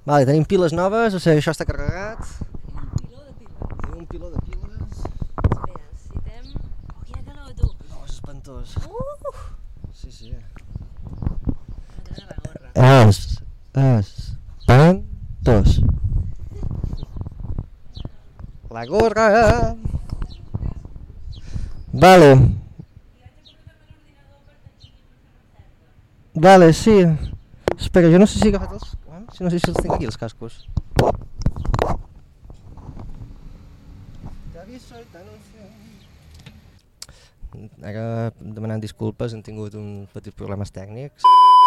Vale, tenim piles noves, o sigui, això està carregat. Tenim un piló de piles. Espera, necessitem... Oh, quina calor, tu! No, és espantós. Sí, sí. Me treu la gorra. Espantós. La gorra. Vale. Vale, sí. Espera, jo no sé si he agafat els... No sé si els tinc aquí, els cascos. Ara demanant disculpes, hem tingut uns petits problemes tècnics.